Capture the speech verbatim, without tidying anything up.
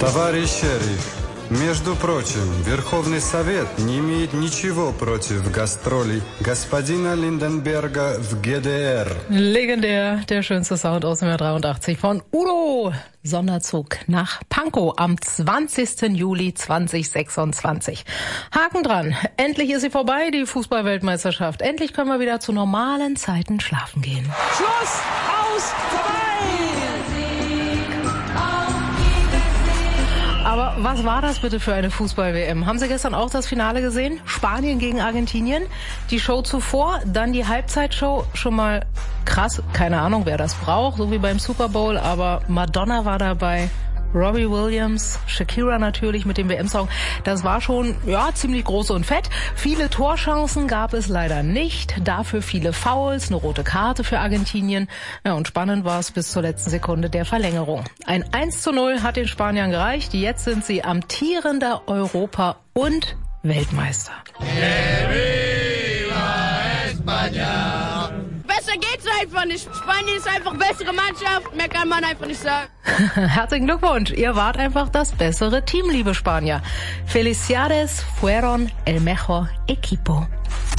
Товарищ шериф, между прочим, Верховный Совет не имеет ничего против гастролей господина Lindenberger в G D R. Legendär, der schönste Sound aus dem Jahr dreiundachtzig von Udo. Sonderzug nach Pankow am zwanzigsten Juli zweitausendsechsundzwanzig. Haken dran. Endlich ist sie vorbei, die Fußball-Weltmeisterschaft. Endlich können wir wieder zu normalen Zeiten schlafen gehen. Schluss, aus, vorbei! Aber was war das bitte für eine Fußball-W M? Haben Sie gestern auch das Finale gesehen? Spanien gegen Argentinien. Die Show zuvor, dann die Halbzeitshow. Schon mal krass, keine Ahnung, wer das braucht, so wie beim Super Bowl. Aber Madonna war dabei, Robbie Williams, Shakira natürlich mit dem W M-Song. Das war schon, ja, ziemlich groß und fett. Viele Torchancen gab es leider nicht. Dafür viele Fouls, eine rote Karte für Argentinien. Ja, und spannend war es bis zur letzten Sekunde der Verlängerung. Ein eins zu null hat den Spaniern gereicht. Jetzt sind sie amtierender Europa- und Weltmeister. Besser geht's einfach nicht. Spanien ist einfach bessere Mannschaft. Mehr kann man einfach nicht sagen. Herzlichen Glückwunsch. Ihr wart einfach das bessere Team, liebe Spanier. Felicidades fueron el mejor equipo.